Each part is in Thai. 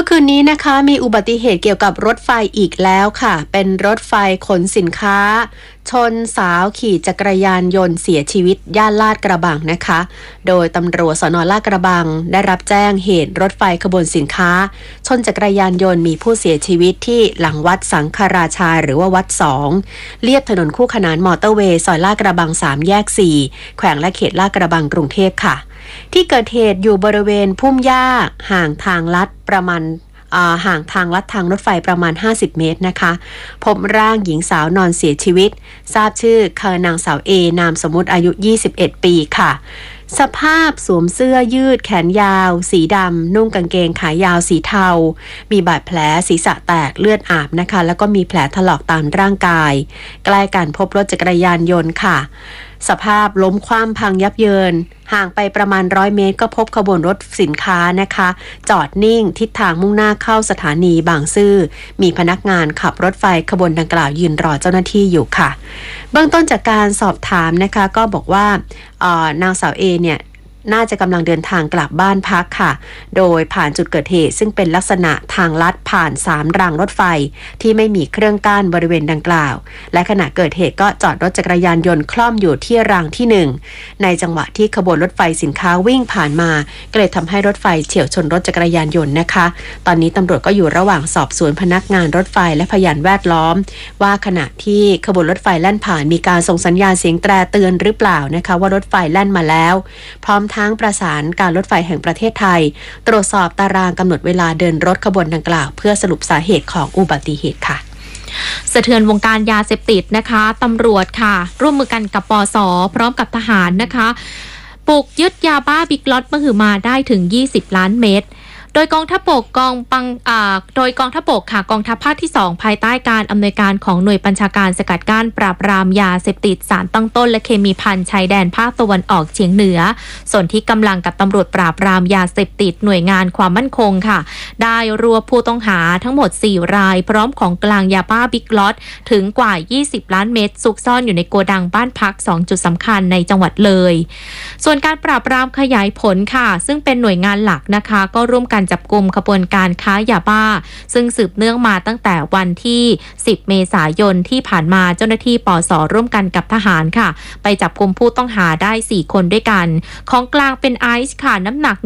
มื่อคืนนี้นะคะมีอุบัติเหตุเกี่ยวกับรถไฟอีกแล้วค่ะเป็นรถไฟขนสินค้าชนสาวขี่จักรยานยนต์เสียชีวิตย่านลาดกระบังนะคะโดยตำรวจสน.ลาดกระบังได้รับแจ้งเหตุรถไฟขบวนสินค้าชนจักรยานยนต์มีผู้เสียชีวิตที่หลังวัดสังฆราชาหรือว่าวัด2เลียบถนนคู่ขนานมอเตอร์เวย์ซอยลาดกระบัง3แยก4แขวงและเขตลาดกระบังกรุงเทพค่ะที่เกิดเหตุอยู่บริเวณพุ่มหญ้าห่างทางลัดประมาณห่างทางลัดทางรถไฟประมาณ50 เมตรนะคะพบร่างหญิงสาวนอนเสียชีวิตทราบชื่อคือนางสาวเอนามสมมุติอายุ21 ปีค่ะสภาพสวมเสื้อยืดแขนยาวสีดำนุ่งกางเกงขายาวสีเทามีบาดแผลศีรษะแตกเลือดอาบนะคะแล้วก็มีแผลถลอกตามร่างกายใกล้กันพบรถจักรยานยนต์ค่ะสภาพล้มคว่ำพังยับเยินห่างไปประมาณ100 เมตรก็พบขบวนรถสินค้านะคะจอดนิ่งทิศทางมุ่งหน้าเข้าสถานีบางซื่อมีพนักงานขับรถไฟขบวนดังกล่าวยืนรอเจ้าหน้าที่อยู่ค่ะเบื้องต้นจากการสอบถามนะคะก็บอกว่านางสาวเอเนี่ยน่าจะกำลังเดินทางกลับบ้านพักค่ะโดยผ่านจุดเกิดเหตุซึ่งเป็นลักษณะทางลัดผ่าน3รางรถไฟที่ไม่มีเครื่องกั้นบริเวณดังกล่าวและขณะเกิดเหตุก็จอดรถจักรยานยนต์คล่อมอยู่ที่รางที่1ในจังหวะที่ขบวนรถไฟสินค้าวิ่งผ่านมาก็เลยทำให้รถไฟเฉี่ยวชนรถจักรยานยนต์นะคะตอนนี้ตำรวจก็อยู่ระหว่างสอบสวนพนักงานรถไฟและพยานแวดล้อมว่าขณะที่ขบวนรถไฟแล่นผ่านมีการส่งสัญญาณเสียงแตรเตือนหรือเปล่านะคะว่ารถไฟแล่นมาแล้วพร้อมทั้งประสานการรถไฟแห่งประเทศไทยตรวจสอบตารางกำหนดเวลาเดินรถขบวนดังกล่าวเพื่อสรุปสาเหตุของอุบัติเหตุค่ะสะเทือนวงการยาเสพติดนะคะตำรวจค่ะร่วมมือกันกับปส.พร้อมกับทหารนะคะบุกยึดยาบ้าบิ๊กล็อตมหึมาได้ถึง20 ล้านเม็ดโดยกองทัพบกโดยกองทัพบกค่ะกองทัพภาคที่2ภายใต้การอำนวยการของหน่วยบัญชาการสกัดกั้นปราบปรามยาเสพติดสารตั้งต้นและเคมีภัณฑ์ชายแดนภาคตะวันออกเฉียงเหนือส่วนที่กำลังกับตำรวจปราบปรามยาเสพติดหน่วยงานความมั่นคงค่ะได้รวบผู้ต้องหาทั้งหมด4รายพร้อมของกลางยาบ้าบิ๊กล็อตถึงกว่า20 ล้านเม็ดซุกซ่อนอยู่ในโกดังบ้านพัก2จุดสำคัญในจังหวัดเลยส่วนการปราบปรามขยายผลค่ะซึ่งเป็นหน่วยงานหลักนะคะก็ร่วมกันจับกุมขบวนการค้ายาบ้าซึ่งสืบเนื่องมาตั้งแต่วันที่10 เมษายนที่ผ่านมาเจ้าหน้าที่ปส.ร่วมกันกับทหารค่ะไปจับกุมผู้ต้องหาได้4คนด้วยกันของกลางเป็นไอซ์ค่ะน้ำหนัก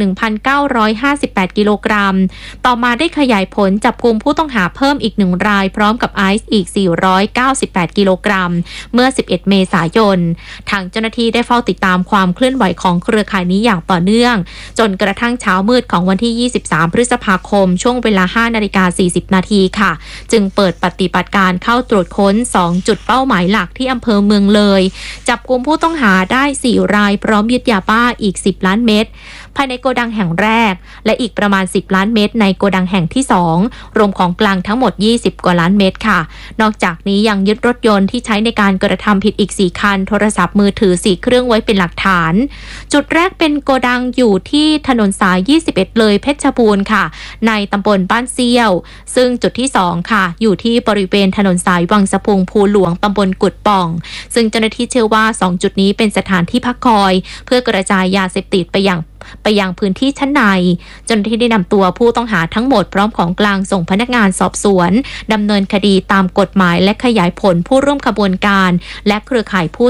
1,958 กิโลกรัมต่อมาได้ขยายผลจับกุมผู้ต้องหาเพิ่มอีก1รายพร้อมกับไอซ์อีก498 กิโลกรัมเมื่อ11 เมษายนทางเจ้าหน้าที่ได้เฝ้าติดตามความเคลื่อนไหวของเครือข่ายนี้อย่างต่อเนื่องจนกระทั่งเช้ามืดของวันที่23 พฤษภาคมช่วงเวลา 5:40 นาทีค่ะจึงเปิดปฏิบัติการเข้าตรวจค้น2จุดเป้าหมายหลักที่อำเภอเมืองเลยจับกุมผู้ต้องหาได้4รายพร้อมยึดยาบ้าอีก10 ล้านเม็ดภายในโกดังแห่งแรกและอีกประมาณ10 ล้านเม็ดในโกดังแห่งที่2รวมของกลางทั้งหมด20 กว่าล้านเม็ดค่ะนอกจากนี้ยังยึดรถยนต์ที่ใช้ในการกระทำผิดอีก4 คันโทรศัพท์มือถือ4 เครื่องไว้เป็นหลักฐานจุดแรกเป็นโกดังอยู่ที่ถนนสาย21เลยเพชรบูรณ์ค่ะในตำบลบ้านเซี่ยวซึ่งจุดที่2ค่ะอยู่ที่บริเวณถนนสายวังสะพุงภูหลวงตำบลกุดป่องซึ่งเจ้าหน้าที่เชื่อว่า2จุดนี้เป็นสถานที่พักคอยเพื่อกระจายยาเสพติดไปยังพื้นที่ชั้นในเจ้าหน้าที่ได้นำตัวผู้ต้องหาทั้งหมดพร้อมของกลางส่งพนักงานสอบสวนดำเนินคดีตามกฎหมายและขยายผลผู้ร่วมขบวนการและเครือข่ายผู้